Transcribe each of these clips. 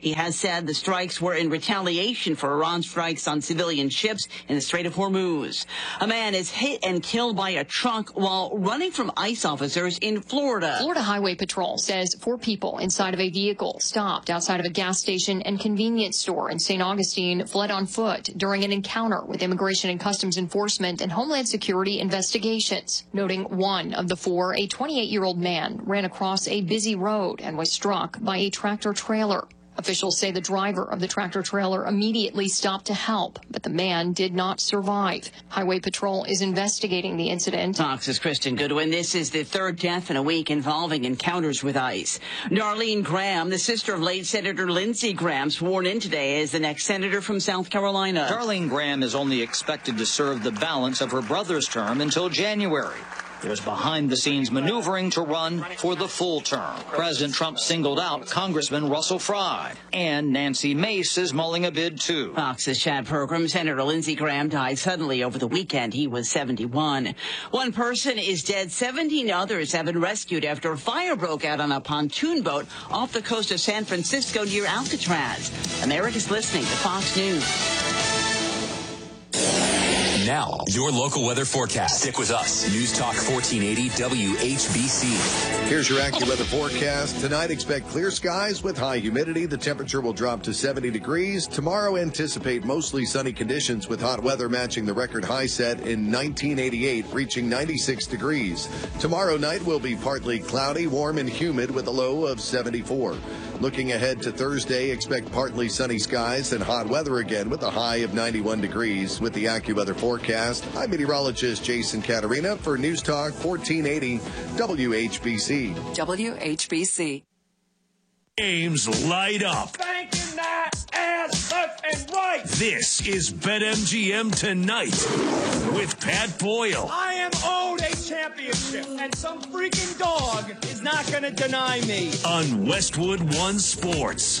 He has said the strikes were in retaliation for Iran's strikes on civilian ships in the Strait of Hormuz. A man is hit and killed by a truck while running from ICE officers in Florida. Florida Highway Patrol says 4 people inside of a vehicle stopped outside of a gas station and convenience store in St. Augustine fled on foot during an encounter with Immigration and Customs Enforcement and Homeland Security investigations. Noting one of the 4, a 28-year-old man, ran across a busy road and was struck by a tractor trailer. Officials say the driver of the tractor trailer immediately stopped to help, but the man did not survive. Highway Patrol is investigating the incident. Fox's Kristen Goodwin. This is the 3rd death in a week involving encounters with ICE. Darlene Graham, the sister of late Senator Lindsey Graham, sworn in today as the next senator from South Carolina. Darlene Graham is only expected to serve the balance of her brother's term until January. There's behind-the-scenes maneuvering to run for the full term. President Trump singled out Congressman Russell Fry, and Nancy Mace is mulling a bid, too. Fox's chat program, Senator Lindsey Graham died suddenly over the weekend. He was 71. One person is dead. 17 others have been rescued after a fire broke out on a pontoon boat off the coast of San Francisco near Alcatraz. America's listening to Fox News. Now, your local weather forecast. Stick with us. News Talk 1480 WHBC. Here's your AccuWeather forecast. Tonight, expect clear skies with high humidity. The temperature will drop to 70 degrees. Tomorrow, anticipate mostly sunny conditions with hot weather matching the record high set in 1988, reaching 96 degrees. Tomorrow night will be partly cloudy, warm, and humid with a low of 74. Looking ahead to Thursday, expect partly sunny skies and hot weather again with a high of 91 degrees. With the AccuWeather forecast, I'm meteorologist Jason Caterina for News Talk 1480 WHBC. WHBC. Games light up. Banking that ass left and right. This is BetMGM Tonight with Pat Boyle. I am owed a championship, and some freaking dog is not going to deny me. On Westwood One Sports.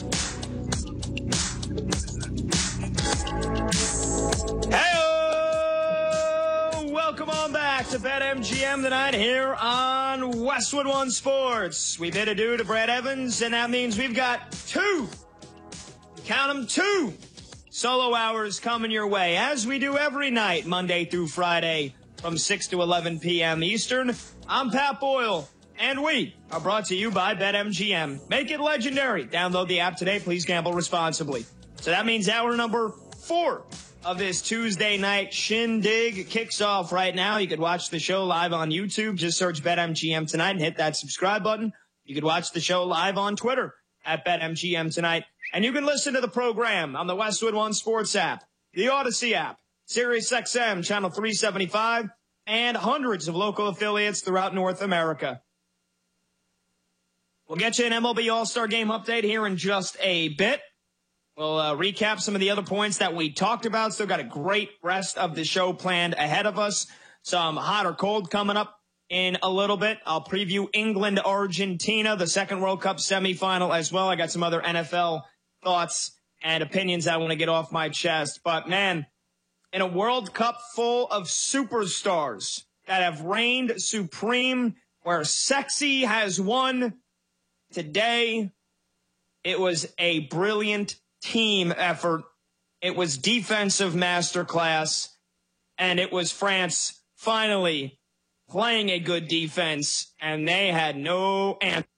Hey, welcome on back to BetMGM Tonight here on Westwood One Sports. We bid adieu to Brad Evans, and that means we've got 2, count them, 2 solo hours coming your way, as we do every night, Monday through Friday, from 6 to 11 p.m. Eastern. I'm Pat Boyle, and we are brought to you by BetMGM. Make it legendary. Download the app today. Please gamble responsibly. So that means hour number 4 of this Tuesday night shindig kicks off right now. You could watch the show live on YouTube. Just search BetMGM Tonight and hit that subscribe button. You could watch the show live on Twitter at BetMGM Tonight. And you can listen to the program on the Westwood One Sports app, the Odyssey app, SiriusXM Channel 375, and hundreds of local affiliates throughout North America. We'll get you an MLB All-Star Game update here in just a bit. We'll recap some of the other points that we talked about. Still got a great rest of the show planned ahead of us. Some hot or cold coming up in a little bit. I'll preview England, Argentina, the second World Cup semifinal as well. I got some other NFL thoughts and opinions I want to get off my chest. But, man, in a World Cup full of superstars that have reigned supreme, where sexy has won, today it was a brilliant team effort. It was defensive masterclass, and it was France finally playing a good defense, and they had no answer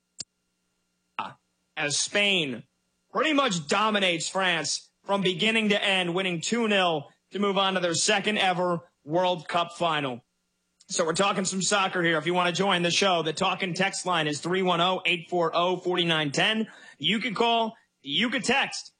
as Spain pretty much dominates France from beginning to end, winning 2-0 to move on to their second ever World Cup final. So we're talking some soccer here. If you want to join the show, the talking text line is 310-840-4910. You can call, you can text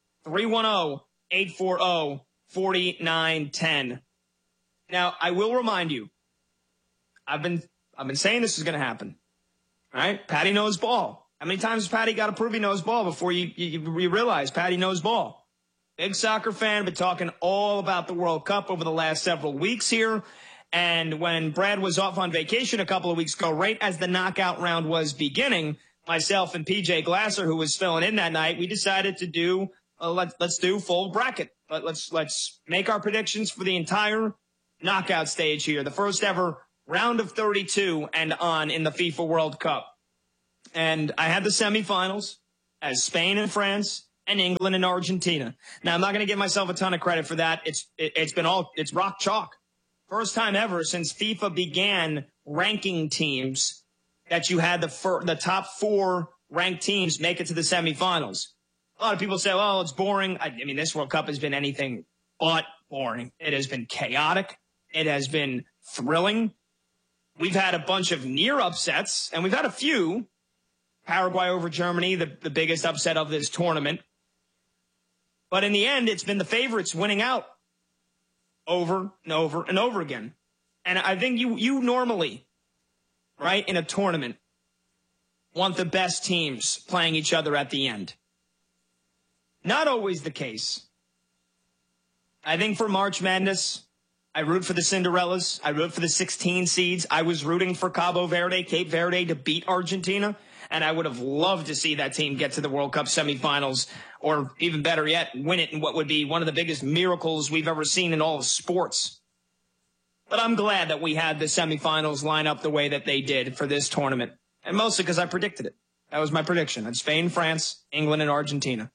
310-840-4910. Now, I will remind you, I've been saying this is going to happen. All right? Patty knows ball. How many times has Patty got to prove he knows ball before you realize Patty knows ball? Big soccer fan, been talking all about the World Cup over the last several weeks here. And when Brad was off on vacation a couple of weeks ago, right as the knockout round was beginning, myself and PJ Glasser, who was filling in that night, we decided to do, let's do full bracket. But let's make our predictions for the entire knockout stage here. The first ever round of 32 and on in the FIFA World Cup. And I had the semifinals as Spain and France and England and Argentina. Now, I'm not going to give myself a ton of credit for that. It's rock chalk. First time ever since FIFA began ranking teams that you had the top 4 ranked teams make it to the semifinals. A lot of people say, well, it's boring. I mean, this World Cup has been anything but boring. It has been chaotic. It has been thrilling. We've had a bunch of near upsets, and we've had a few. Paraguay over Germany, the biggest upset of this tournament. But in the end, it's been the favorites winning out over and over and over again. And I think you normally, right, in a tournament, want the best teams playing each other at the end. Not always the case. I think for March Madness, I root for the Cinderellas. I root for the 16 seeds. I was rooting for Cape Verde to beat Argentina. And I would have loved to see that team get to the World Cup semifinals, or even better yet, win it in what would be one of the biggest miracles we've ever seen in all of sports. But I'm glad that we had the semifinals line up the way that they did for this tournament. And mostly because I predicted it. That was my prediction. It's Spain, France, England, and Argentina.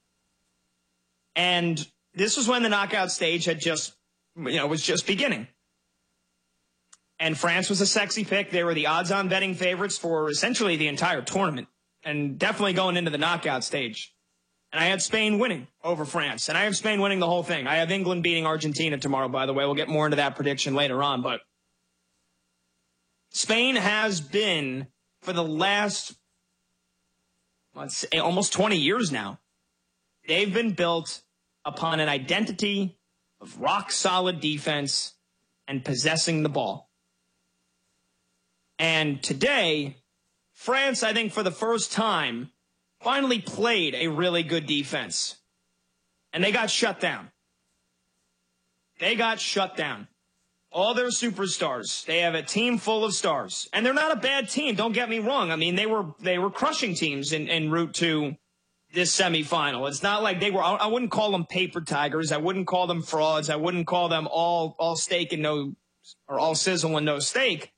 And this was when the knockout stage had was just beginning. And France was a sexy pick. They were the odds-on betting favorites for essentially the entire tournament, and definitely going into the knockout stage. And I had Spain winning over France, and I have Spain winning the whole thing. I have England beating Argentina tomorrow, by the way. We'll get more into that prediction later on. But Spain has been, for the last, let's say, almost 20 years now, they've been built upon an identity of rock-solid defense and possessing the ball. And today, France, I think for the first time, finally played a really good defense. And they got shut down. All their superstars. They have a team full of stars. And they're not a bad team, don't get me wrong. I mean, they were crushing teams en route to this semifinal. It's not like I wouldn't call them paper tigers. I wouldn't call them frauds. I wouldn't call them all steak and all sizzle and no steak.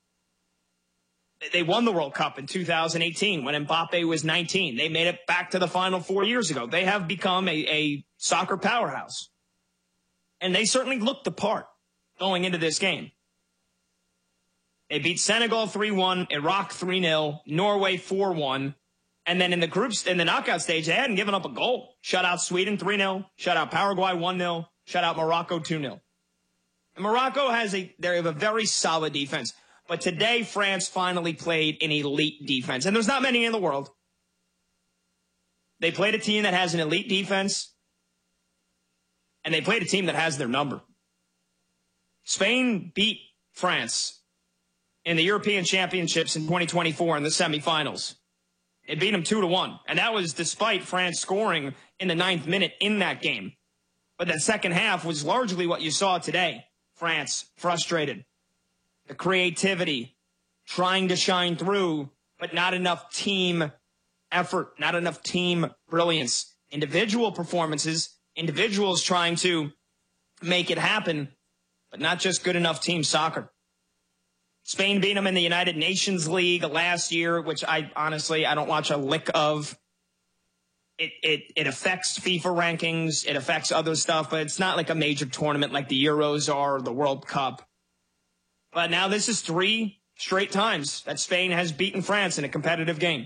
They won the World Cup in 2018 when Mbappe was 19. They made it back to the Final 4 years ago. They have become a soccer powerhouse. And they certainly looked the part going into this game. They beat Senegal 3-1, Iraq 3-0, Norway 4-1. And then in the knockout stage, they hadn't given up a goal. Shut out Sweden 3-0, shut out Paraguay 1-0, shut out Morocco 2-0. And Morocco they have a very solid defense. But today, France finally played an elite defense. And there's not many in the world. They played a team that has an elite defense. And they played a team that has their number. Spain beat France in the European Championships in 2024 in the semifinals. They beat them 2-1. And that was despite France scoring in the 9th minute in that game. But that second half was largely what you saw today. France frustrated. The creativity, trying to shine through, but not enough team effort, not enough team brilliance. Individual performances, individuals trying to make it happen, but not just good enough team soccer. Spain beat them in the United Nations League last year, which I don't watch a lick of. It affects FIFA rankings, it affects other stuff, but it's not like a major tournament like the Euros are or the World Cup. But now this is 3 straight times that Spain has beaten France in a competitive game.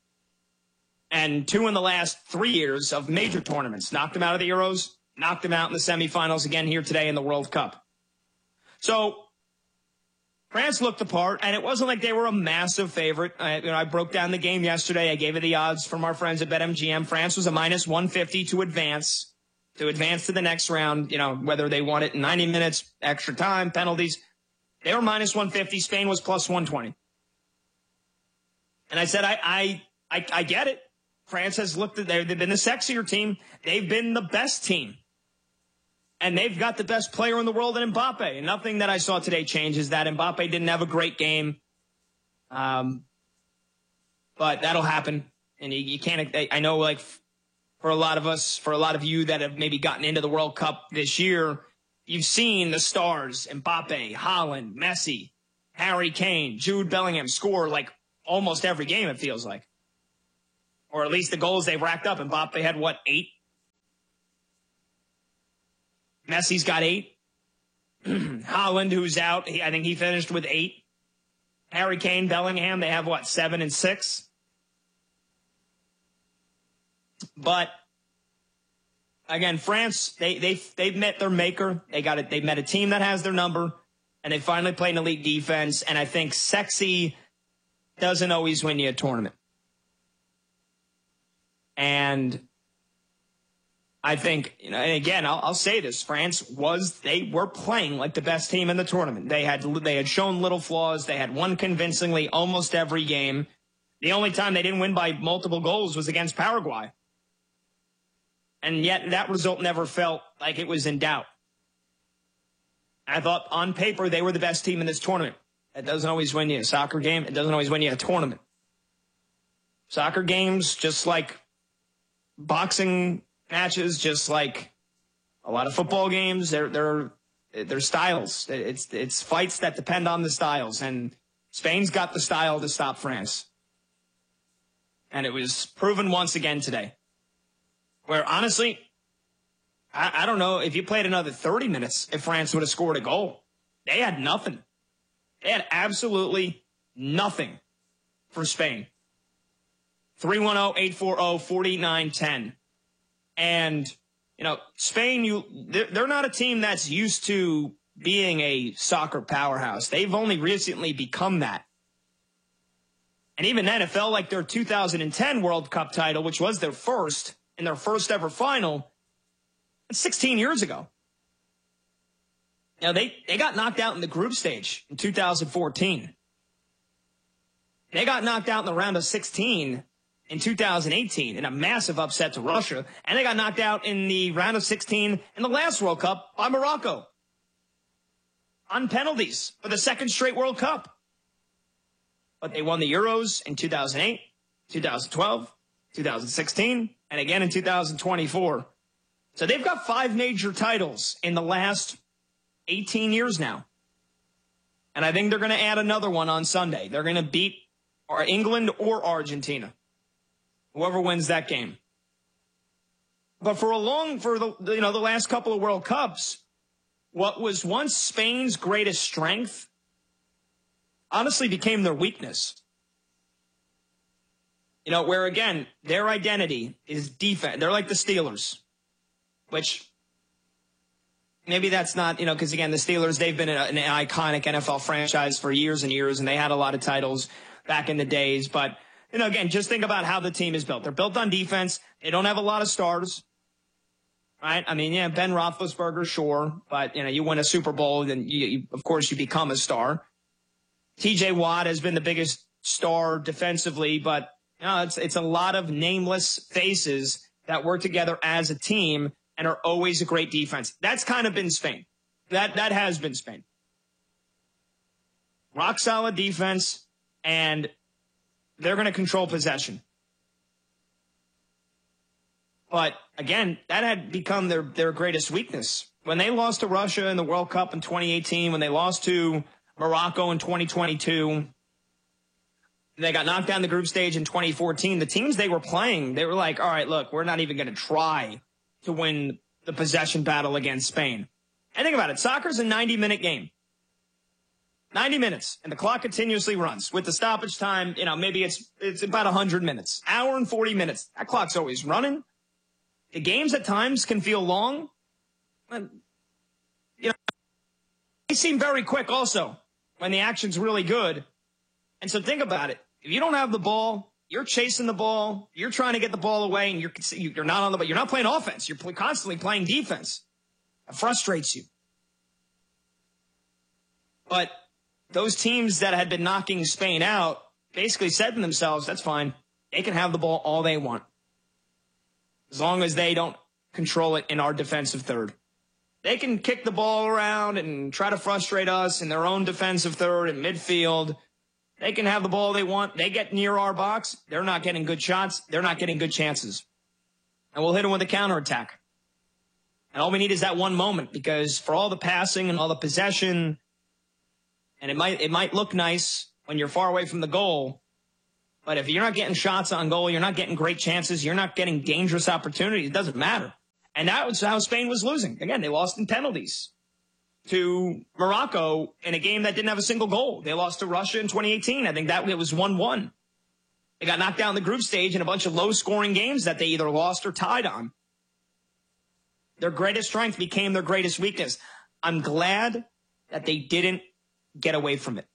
And 2 in the last 3 years of major tournaments. Knocked them out of the Euros, knocked them out in the semifinals again here today in the World Cup. So France looked the part, and it wasn't like they were a massive favorite. I broke down the game yesterday. I gave it the odds from our friends at BetMGM. France was a minus 150 to advance to the next round, whether they won it in 90 minutes, extra time, penalties. They were minus 150. Spain was plus 120. And I said, I get it. France has they've been the sexier team. They've been the best team. And they've got the best player in the world in Mbappe. And nothing that I saw today changes that. Mbappe didn't have a great game. But that'll happen. And you can't, I know, like, for a lot of you that have maybe gotten into the World Cup this year, you've seen the stars, Mbappe, Haaland, Messi, Harry Kane, Jude Bellingham score like almost every game, it feels like. or at least the goals they've racked up. Mbappe had, 8? Messi's got 8. Haaland, who's out, I think he finished with 8. Harry Kane, Bellingham, they have, 7 and 6? But, again, France, they've met their maker. They've met a team that has their number, and they finally played an elite defense, and I think sexy doesn't always win you a tournament. And I think, and again, I'll say this, they were playing like the best team in the tournament. They had shown little flaws. They had won convincingly almost every game. The only time they didn't win by multiple goals was against Paraguay. And yet that result never felt like it was in doubt. I thought on paper they were the best team in this tournament. That doesn't always win you a soccer game. It doesn't always win you a tournament. Soccer games, just like boxing matches, just like a lot of football games, they're styles. It's fights that depend on the styles, and Spain's got the style to stop France. And it was proven once again today. Where honestly, I don't know if you played another 30 minutes if France would have scored a goal. They had nothing. They had absolutely nothing for Spain. 310-840-4910. And, Spain, they're not a team that's used to being a soccer powerhouse. They've only recently become that. And even then, it felt like their 2010 World Cup title, which was their first, in their first ever final, 16 years ago. They got knocked out in the group stage in 2014. They got knocked out in the round of 16 in 2018 in a massive upset to Russia. And they got knocked out in the round of 16 in the last World Cup by Morocco on penalties for the second straight World Cup. But they won the Euros in 2008, 2012, 2016, and again in 2024. So they've got 5 major titles in the last 18 years now. And I think they're going to add another one on Sunday. They're going to beat England or Argentina, whoever wins that game. But for the last couple of World Cups, what was once Spain's greatest strength honestly became their weakness. Where again, their identity is defense. They're like the Steelers, which maybe that's not, because again, the Steelers, they've been an iconic NFL franchise for years and years, and they had a lot of titles back in the days. But, again, just think about how the team is built. They're built on defense. They don't have a lot of stars, right? I mean, Ben Roethlisberger, sure, but, you win a Super Bowl, then of course you become a star. TJ Watt has been the biggest star defensively, but it's a lot of nameless faces that work together as a team and are always a great defense. That's kind of been Spain. That has been Spain. Rock solid defense, and they're going to control possession. But again, that had become their greatest weakness. When they lost to Russia in the World Cup in 2018, when they lost to Morocco in 2022, they got knocked down the group stage in 2014. The teams they were playing, they were like, all right, look, we're not even going to try to win the possession battle against Spain. And think about it. Soccer's a 90-minute game. 90 minutes, and the clock continuously runs. With the stoppage time, maybe it's about 100 minutes. Hour and 40 minutes. That clock's always running. The games at times can feel long. They seem very quick also when the action's really good. And so think about it. If you don't have the ball, you're chasing the ball, you're trying to get the ball away, and you're not on the ball. You're not playing offense. You're constantly playing defense. It frustrates you. But those teams that had been knocking Spain out basically said to themselves, that's fine. They can have the ball all they want, as long as they don't control it in our defensive third. They can kick the ball around and try to frustrate us in their own defensive third and midfield. They can have the ball they want. They get near our box. They're not getting good shots. They're not getting good chances. And we'll hit them with a counterattack. And all we need is that one moment, because for all the passing and all the possession, and it might look nice when you're far away from the goal, But if you're not getting shots on goal, you're not getting great chances, you're not getting dangerous opportunities, it doesn't matter. And that was how Spain was losing. Again, they lost in penalties to Morocco in a game that didn't have a single goal. They lost to Russia in 2018. I think that it was 1-1. They got knocked down the group stage in a bunch of low-scoring games that they either lost or tied on. Their greatest strength became their greatest weakness. I'm glad that they didn't get away from it.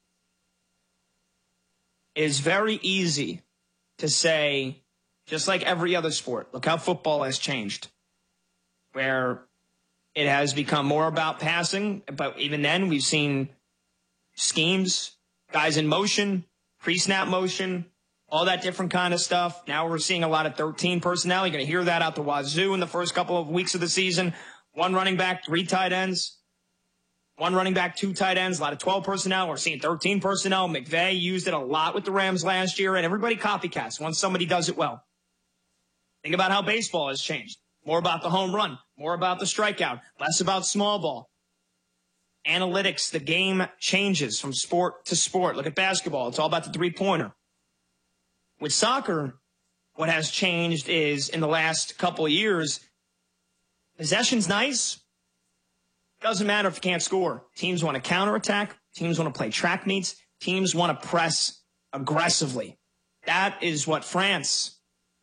It is very easy to say, just like every other sport, look how football has changed, where it has become more about passing, but even then we've seen schemes, guys in motion, pre-snap motion, all that different kind of stuff. Now we're seeing a lot of 13 personnel. You're going to hear that out the wazoo in the first couple of weeks of the season. 1 running back, 3 tight ends. 1 running back, 2 tight ends, a lot of 12 personnel. We're seeing 13 personnel. McVay used it a lot with the Rams last year, and everybody copycats once somebody does it well. Think about how baseball has changed. More about the home run, more about the strikeout, less about small ball. Analytics, the game changes from sport to sport. Look at basketball. It's all about the three-pointer. With soccer, what has changed is in the last couple of years, possession's nice. Doesn't matter if you can't score. Teams want to counterattack. Teams want to play track meets. Teams want to press aggressively. That is what France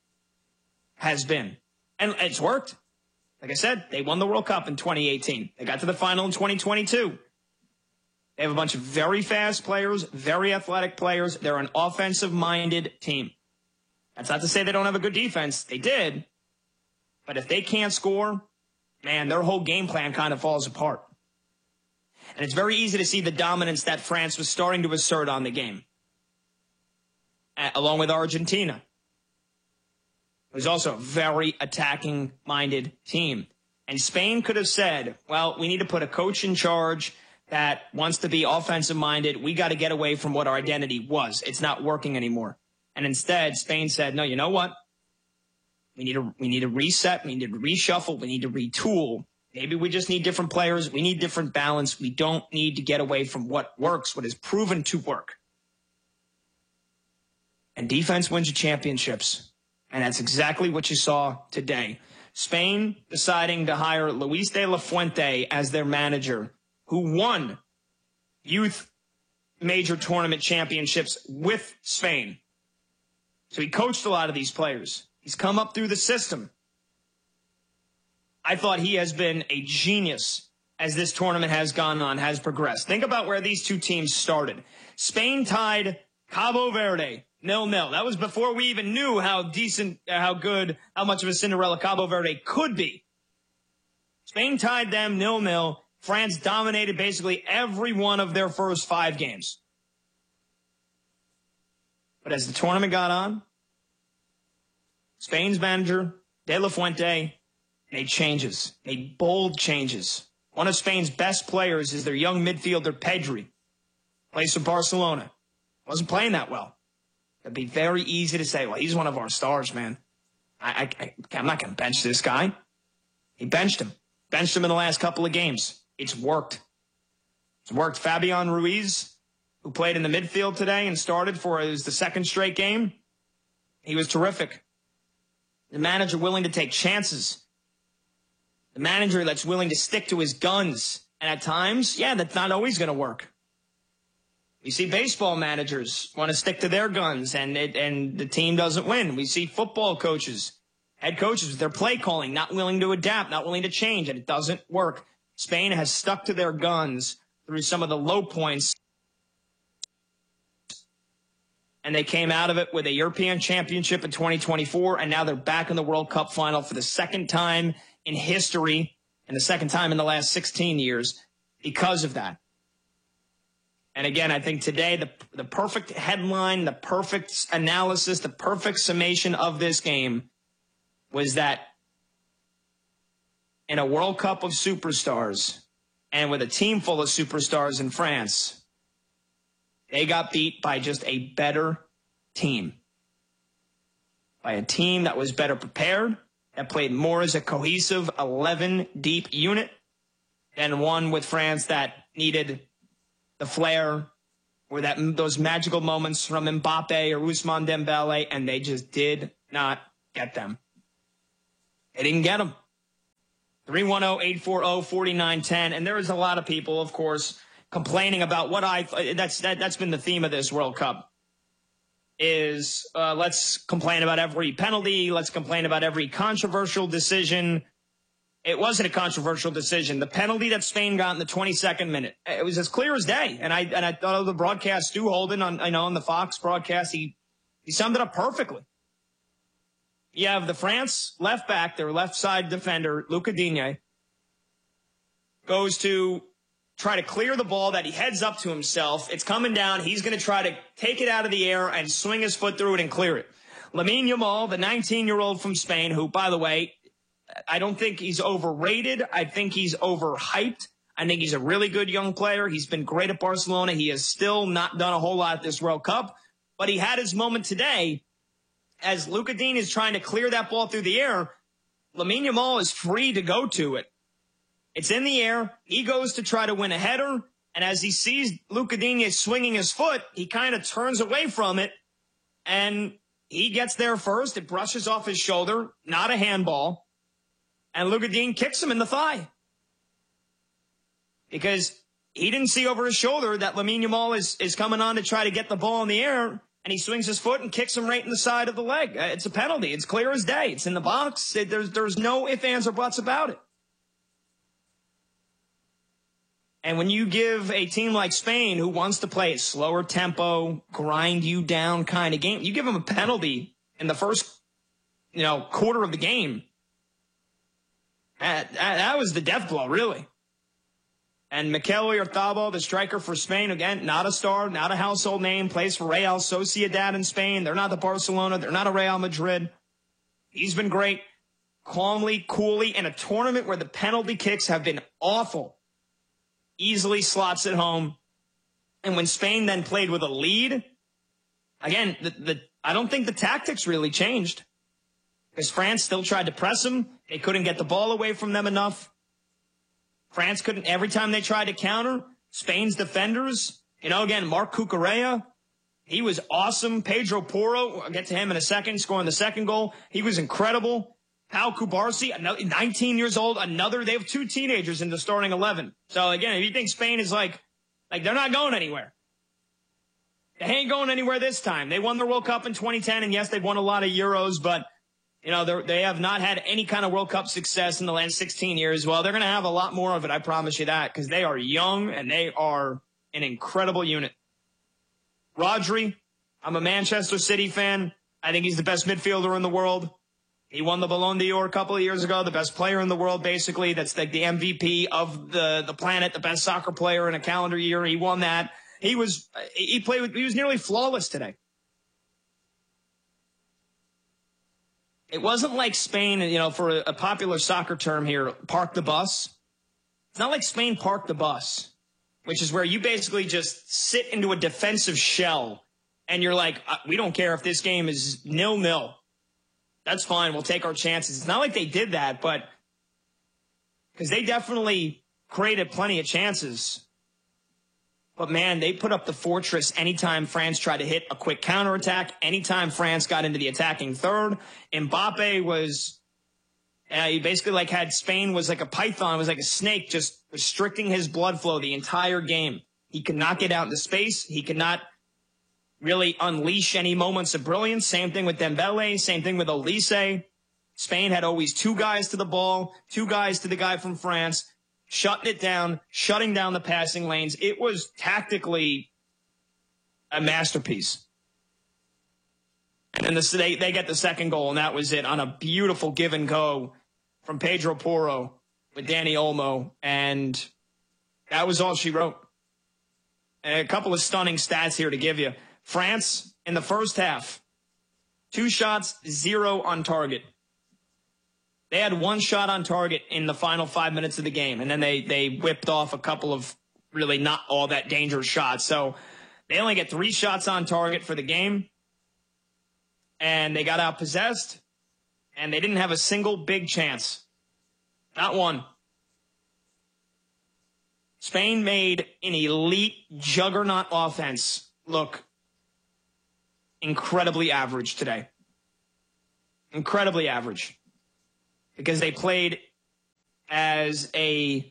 has been. And it's worked. Like I said, they won the World Cup in 2018. They got to the final in 2022. They have a bunch of very fast players, very athletic players. They're an offensive-minded team. That's not to say they don't have a good defense. They did. But if they can't score, man, their whole game plan kind of falls apart. And it's very easy to see the dominance that France was starting to assert on the game, along with Argentina. It was also a very attacking-minded team. And Spain could have said, well, we need to put a coach in charge that wants to be offensive-minded. We got to get away from what our identity was. It's not working anymore. And instead, Spain said, no, you know what? We need to reset. We need to reshuffle. We need to retool. Maybe we just need different players. We need different balance. We don't need to get away from what works, what is proven to work. And defense wins you championships. And that's exactly what you saw today. Spain deciding to hire Luis de la Fuente as their manager, who won youth major tournament championships with Spain. So he coached a lot of these players. He's come up through the system. I thought he has been a genius as this tournament has gone on, has progressed. Think about where these two teams started. Spain tied Cabo Verde 0-0. That was before we even knew how decent, how good, how much of a Cinderella Cabo Verde could be. Spain tied them 0-0. France dominated basically every one of their first 5 games. But as the tournament got on, Spain's manager, De La Fuente, made changes, made bold changes. One of Spain's best players is their young midfielder, Pedri. Plays for Barcelona. Wasn't playing that well. It'd be very easy to say, well, he's one of our stars, man. I'm not going to bench this guy. He benched him. Benched him in the last couple of games. It's worked. It's worked. Fabian Ruiz, who played in the midfield today and started for the second straight game, he was terrific. The manager willing to take chances. The manager that's willing to stick to his guns. And at times, yeah, that's not always going to work. We see baseball managers want to stick to their guns and the team doesn't win. We see football coaches, head coaches with their play calling, not willing to adapt, not willing to change, and it doesn't work. Spain has stuck to their guns through some of the low points, and they came out of it with a European championship in 2024, and now they're back in the World Cup final for the second time in history and the second time in the last 16 years because of that. And again, I think today the perfect headline, the perfect analysis, the perfect summation of this game was that in a World Cup of superstars and with a team full of superstars in France, they got beat by just a better team. By a team that was better prepared, that played more as a cohesive 11-deep unit than one with France that needed the flair were those magical moments from Mbappe or Ousmane Dembele, and they just did not get them. They didn't get them. 310-840-4910. And there is a lot of people, of course, complaining about what that's been the theme of this World Cup is let's complain about every penalty. Let's complain about every controversial decision. It wasn't a controversial decision. The penalty that Spain got in the 22nd minute, it was as clear as day. And I thought of the broadcast, Stu Holden on the Fox broadcast, he summed it up perfectly. You have the France left back, their left side defender, Luca Digne, goes to try to clear the ball that he heads up to himself. It's coming down. He's going to try to take it out of the air and swing his foot through it and clear it. Lamine Yamal, the 19-year-old from Spain, who, by the way, I don't think he's overrated. I think he's overhyped. I think he's a really good young player. He's been great at Barcelona. He has still not done a whole lot at this World Cup, but he had his moment today. As Luca Digne is trying to clear that ball through the air, Lamine Yamal is free to go to it. It's in the air. He goes to try to win a header, and as he sees Luca Digne swinging his foot, he kind of turns away from it, and he gets there first. It brushes off his shoulder, not a handball, and Luca Digne kicks him in the thigh because he didn't see over his shoulder that Lamine Yamal is coming on to try to get the ball in the air. And he swings his foot and kicks him right in the side of the leg. It's a penalty. It's clear as day. It's in the box. There's no ifs, ands, or buts about it. And when you give a team like Spain, who wants to play a slower tempo, grind you down kind of game, you give them a penalty in the first, quarter of the game. That was the death blow, really. And Mikel Oyarzabal, the striker for Spain, again, not a star, not a household name, plays for Real Sociedad in Spain. They're not the Barcelona. They're not a Real Madrid. He's been great, calmly, coolly, in a tournament where the penalty kicks have been awful. Easily slots it home. And when Spain then played with a lead, again, I don't think the tactics really changed because France still tried to press them. They couldn't get the ball away from them enough. France couldn't, every time they tried to counter, Spain's defenders, again, Marc Cucurella, he was awesome. Pedro Porro, I'll get to him in a second, scoring the second goal. He was incredible. Pau Cubarsí, 19 years old, they have two teenagers in the starting 11. So again, if you think Spain is like they're not going anywhere. They ain't going anywhere this time. They won the World Cup in 2010, and yes, they've won a lot of Euros, but they have not had any kind of World Cup success in the last 16 years. Well, they're going to have a lot more of it, I promise you that, because they are young and they are an incredible unit. Rodri, I'm a Manchester City fan. I think he's the best midfielder in the world. He won the Ballon d'Or a couple of years ago, the best player in the world, basically. That's like the MVP of the planet, the best soccer player in a calendar year. He won that. He was nearly flawless today. It wasn't like Spain, for a popular soccer term here, park the bus. It's not like Spain parked the bus, which is where you basically just sit into a defensive shell and you're like, we don't care if this game is 0-0. That's fine. We'll take our chances. It's not like they did that, but because they definitely created plenty of chances. But, man, they put up the fortress anytime France tried to hit a quick counterattack, anytime France got into the attacking third. Mbappe was he basically had Spain was like a python, was like a snake, just restricting his blood flow the entire game. He could not get out into space. He could not really unleash any moments of brilliance. Same thing with Dembele. Same thing with Olise. Spain had always two guys to the ball, two guys to the guy from France, shutting it down, shutting down the passing lanes. It was tactically a masterpiece. And then they get the second goal, and that was it on a beautiful give and go from Pedro Porro with Dani Olmo. And that was all she wrote. And a couple of stunning stats here to give you. France, in the first half, 2 shots, 0 on target. They had 1 shot on target in the final 5 minutes of the game, and then they whipped off a couple of really not all that dangerous shots. So they only get 3 shots on target for the game, and they got outpossessed, and they didn't have a single big chance. Not one. Spain made an elite juggernaut offense look incredibly average today. Incredibly average. Because they played as a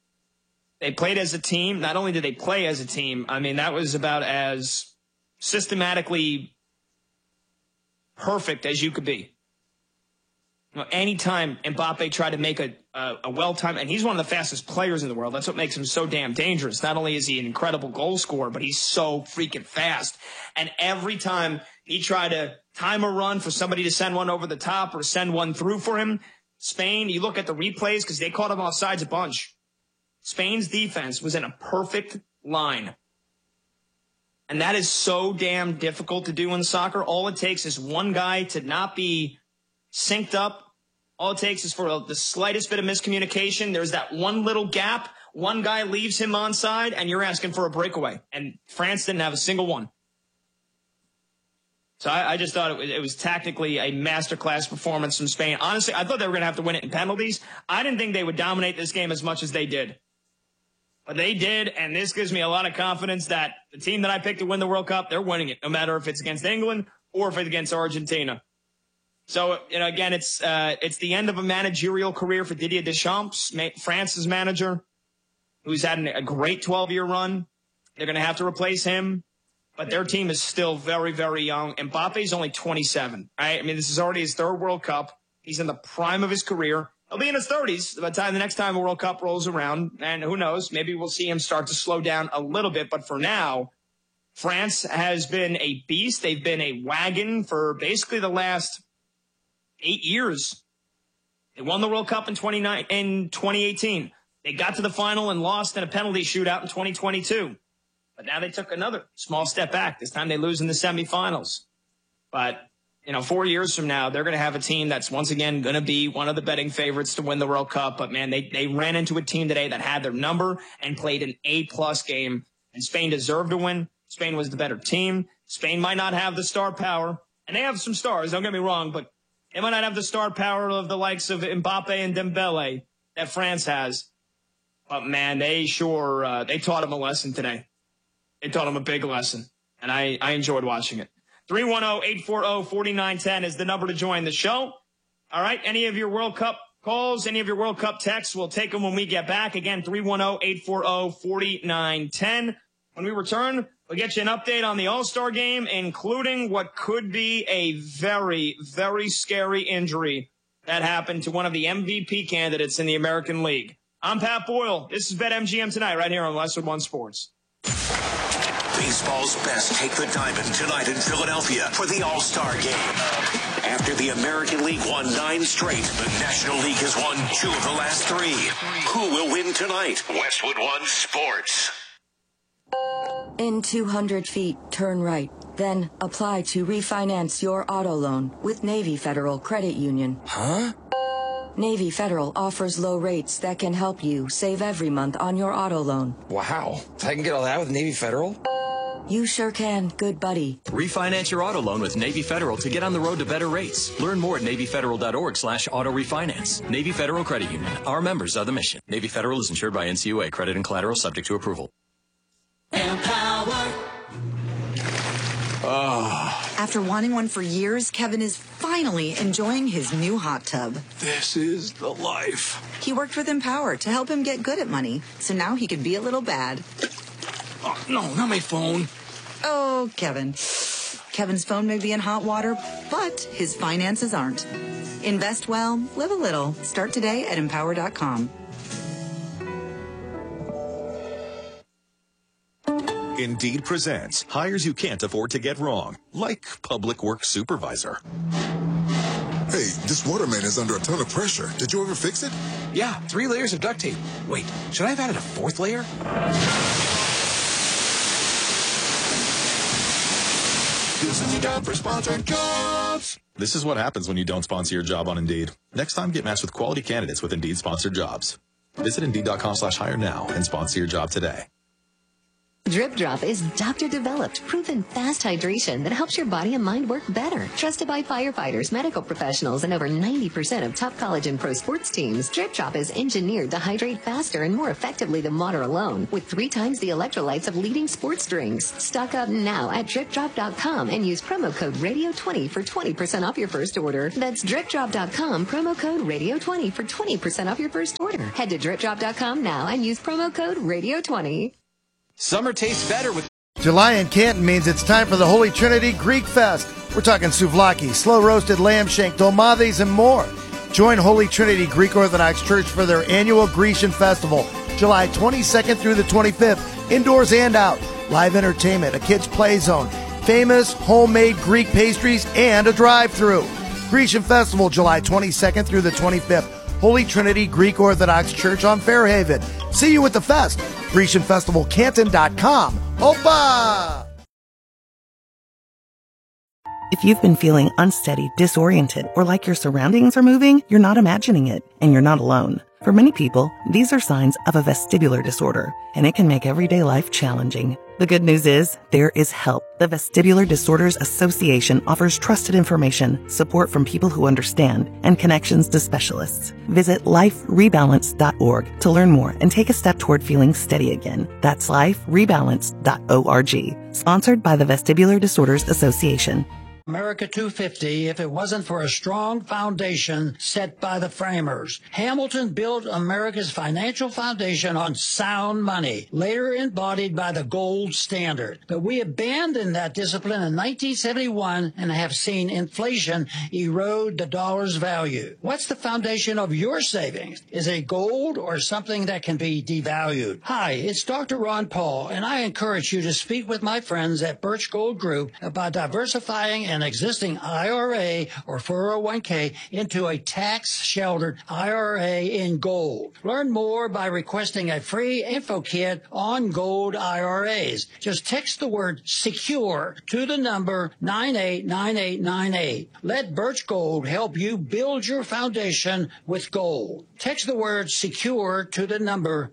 team. Not only did they play as a team, I mean, that was about as systematically perfect as you could be. You know, anytime Mbappe tried to make a well-timed, and he's one of the fastest players in the world. That's what makes him so damn dangerous. Not only is he an incredible goal scorer, but he's so freaking fast. And every time he tried to time a run for somebody to send one over the top or send one through for him, Spain, you look at the replays because they caught him offsides a bunch. Spain's defense was in a perfect line. And that is so damn difficult to do in soccer. All it takes is one guy to not be synced up. All it takes is for the slightest bit of miscommunication. There's that one little gap. One guy leaves him onside, and you're asking for a breakaway. And France didn't have a single one. So I just thought it was tactically a masterclass performance from Spain. Honestly, I thought they were going to have to win it in penalties. I didn't think they would dominate this game as much as they did. But they did, and this gives me a lot of confidence that the team that I picked to win the World Cup, they're winning it, no matter if it's against England or if it's against Argentina. So, you know, again, it's the end of a managerial career for Didier Deschamps, France's manager, who's had a great 12-year run. They're going to have to replace him. But their team is still very, very young. Mbappe's only 27, right? I mean, this is already his third World Cup. He's in the prime of his career. He'll be in his 30s by the next time a World Cup rolls around. And who knows, maybe we'll see him start to slow down a little bit. But for now, France has been a beast. They've been a wagon for basically the last 8 years. They won the World Cup in 2018. They got to the final and lost in a penalty shootout in 2022. But now they took another small step back. This time they lose in the semifinals. But, you know, 4 years from now, they're going to have a team that's once again going to be one of the betting favorites to win the World Cup. But, man, they ran into a team today that had their number and played an A-plus game. And Spain deserved to win. Spain was the better team. Spain might not have the star power. And they have some stars, don't get me wrong, but they might not have the star power of the likes of Mbappe and Dembele that France has. But, man, they taught them a lesson today. They taught him a big lesson, and I enjoyed watching it. 310-840-4910 is the number to join the show. All right, any of your World Cup calls, any of your World Cup texts, we'll take them when we get back. Again, 310-840-4910. When we return, we'll get you an update on the All-Star game, including what could be a very, very scary injury that happened to one of the MVP candidates in the American League. I'm Pat Boyle. This is BetMGM Tonight right here on Westwood One Sports. Baseball's best take the diamond tonight in Philadelphia for the All-Star Game. After the American League won 9 straight, the National League has won 2 of the last 3. Who will win tonight? Westwood One Sports. In 200 feet, turn right. Then apply to refinance your auto loan with Navy Federal Credit Union. Huh? Navy Federal offers low rates that can help you save every month on your auto loan. Wow. I can get all that with Navy Federal? You sure can, good buddy. Refinance your auto loan with Navy Federal to get on the road to better rates. Learn more at NavyFederal.org/auto refinance. Navy Federal Credit Union. Our members are the mission. Navy Federal is insured by NCUA. Credit and collateral subject to approval. Empower. After wanting one for years, Kevin is finally enjoying his new hot tub. This is the life. He worked with Empower to help him get good at money, so now he can be a little bad. Oh, no, not my phone. Oh, Kevin. Kevin's phone may be in hot water, but his finances aren't. Invest well, live a little. Start today at Empower.com. Indeed presents hires you can't afford to get wrong, like public works supervisor. Hey, this waterman is under a ton of pressure. Did you ever fix it? Yeah, 3 layers of duct tape. Wait, should I have added a 4th layer? This is your time for sponsored jobs. This is what happens when you don't sponsor your job on Indeed. Next time, get matched with quality candidates with Indeed sponsored jobs. Visit Indeed.com/hire now and sponsor your job today. Drip Drop is doctor-developed, proven fast hydration that helps your body and mind work better. Trusted by firefighters, medical professionals, and over 90% of top college and pro sports teams, Drip Drop is engineered to hydrate faster and more effectively than water alone, with 3 times the electrolytes of leading sports drinks. Stock up now at DripDrop.com and use promo code Radio20 for 20% off your first order. That's DripDrop.com, promo code Radio20 for 20% off your first order. Head to DripDrop.com now and use promo code Radio20. Summer tastes better with... July in Canton means it's time for the Holy Trinity Greek Fest. We're talking souvlaki, slow-roasted lamb shank, dolmades, and more. Join Holy Trinity Greek Orthodox Church for their annual Grecian Festival, July 22nd through the 25th, indoors and out. Live entertainment, a kids' play zone, famous homemade Greek pastries, and a drive-thru. Grecian Festival, July 22nd through the 25th. Holy Trinity Greek Orthodox Church on Fairhaven. See you at the fest. GrecianFestivalCanton.com. Opa! If you've been feeling unsteady, disoriented, or like your surroundings are moving, you're not imagining it, and you're not alone. For many people, these are signs of a vestibular disorder, and it can make everyday life challenging. The good news is, there is help. The Vestibular Disorders Association offers trusted information, support from people who understand, and connections to specialists. Visit liferebalance.org to learn more and take a step toward feeling steady again. That's liferebalance.org. Sponsored by the Vestibular Disorders Association. America 250 if it wasn't for a strong foundation set by the framers. Hamilton built America's financial foundation on sound money, later embodied by the gold standard. But we abandoned that discipline in 1971 and have seen inflation erode the dollar's value. What's the foundation of your savings? Is it gold or something that can be devalued? Hi, it's Dr. Ron Paul, and I encourage you to speak with my friends at Birch Gold Group about diversifying an existing IRA or 401k into a tax-sheltered IRA in gold. Learn more by requesting a free info kit on gold IRAs. Just text the word SECURE to the number 989898. Let Birch Gold help you build your foundation with gold. Text the word SECURE to the number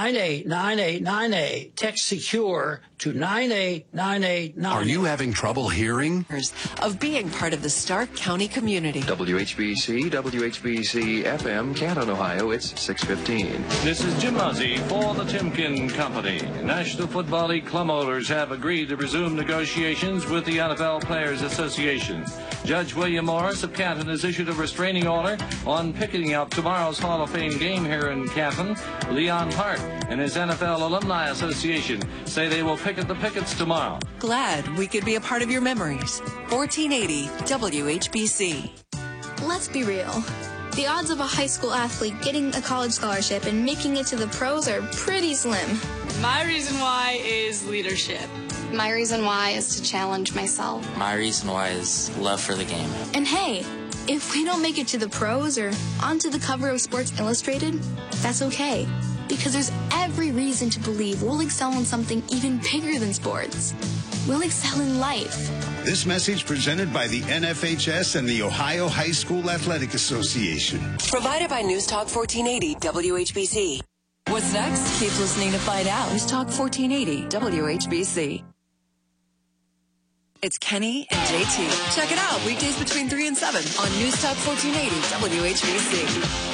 989898. Text SECURE to 98989. Are you having trouble hearing? Of being part of the Stark County community. WHBC FM, Canton, Ohio. It's 6:15. This is Jim Muzzy for the Timken Company. National Football League club owners have agreed to resume negotiations with the NFL Players Association. Judge William Morris of Canton has issued a restraining order on picketing up tomorrow's Hall of Fame game here in Canton. Leon Hart and his NFL Alumni Association say they will picket the pickets tomorrow. Glad we could be a part of your memories. 1480 WHBC. Let's be real. The odds of a high school athlete getting a college scholarship and making it to the pros are pretty slim. My reason why is leadership. My reason why is to challenge myself. My reason why is love for the game. And hey, if we don't make it to the pros or onto the cover of Sports Illustrated, that's okay. Because there's every reason to believe we'll excel in something even bigger than sports. We'll excel in life. This message presented by the NFHS and the Ohio High School Athletic Association. Provided by News Talk 1480 WHBC. What's next? Keep listening to find out. News Talk 1480 WHBC. It's Kenny and JT. Check it out weekdays between 3 and 7 on News Talk 1480 WHBC.